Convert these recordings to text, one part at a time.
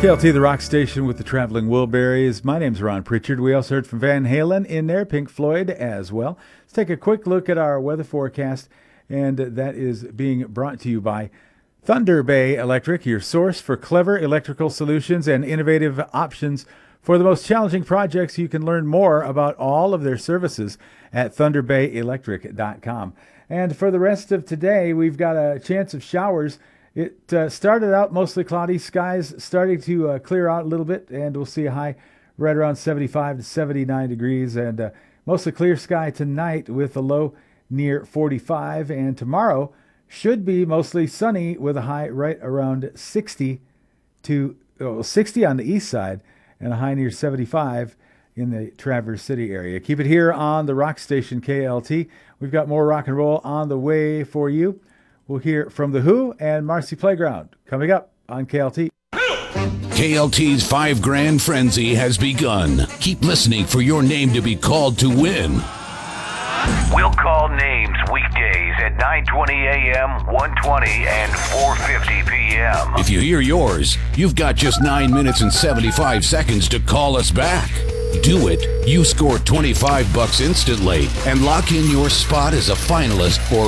KLT, the rock station with the Traveling Wilburys. My name's Ron Pritchard. We also heard from Van Halen in there, Pink Floyd as well. Let's take a quick look at our weather forecast, and that is being brought to you by Thunder Bay Electric, your source for clever electrical solutions and innovative options for the most challenging projects. You can learn more about all of their services at thunderbayelectric.com. And for the rest of today, we've got a chance of showers. It started out mostly cloudy, skies starting to clear out a little bit, and we'll see a high right around 75 to 79 degrees, and mostly clear sky tonight with a low near 45, and tomorrow should be mostly sunny with a high right around 60 on the east side and a high near 75 in the Traverse City area. Keep it here on the rock station KLT. We've got more rock and roll on the way for you. We'll hear from The Who and Marcy Playground coming up on KLT. KLT's $5 Frenzy has begun. Keep listening for your name to be called to win. We'll call names weekdays at 9:20 a.m., 1:20, and 4:50 p.m. If you hear yours, you've got just 9 minutes and 75 seconds to call us back. Do it. You score $25 instantly and lock in your spot as a finalist for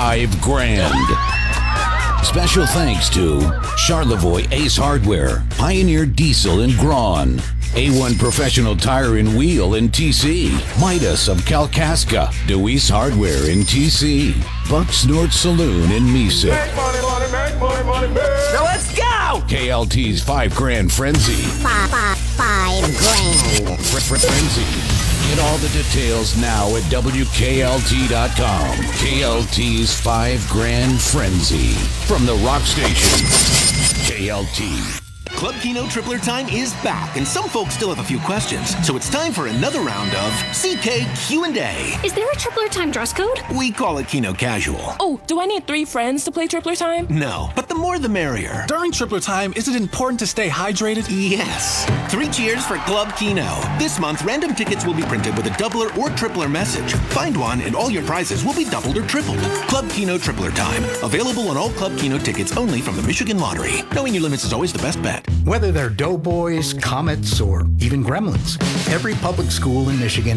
$5,000. Special thanks to Charlevoix Ace Hardware, Pioneer Diesel in Grawn, A1 Professional Tire and Wheel in TC, Midas of Kalkaska, DeWeese Hardware in TC, Buck Snort Saloon in Mesa. Make money, now let's go! KLT's $5 Frenzy. $5,000. Frenzy. Get all the details now at WKLT.com. KLT's $5,000 Frenzy. From the rock station, KLT. Club Kino Tripler Time is back, and some folks still have a few questions, so it's time for another round of CK Q&A. Is there a Tripler Time dress code? We call it Kino Casual. Oh, do I need 3 friends to play Tripler Time? No, but the more the merrier. During Tripler Time, is it important to stay hydrated? Yes. 3 cheers for Club Kino. This month, random tickets will be printed with a doubler or tripler message. Find one, and all your prizes will be doubled or tripled. Club Kino Tripler Time. Available on all Club Kino tickets only from the Michigan Lottery. Knowing your limits is always the best bet. Whether they're Doughboys, Comets, or even Gremlins, every public school in Michigan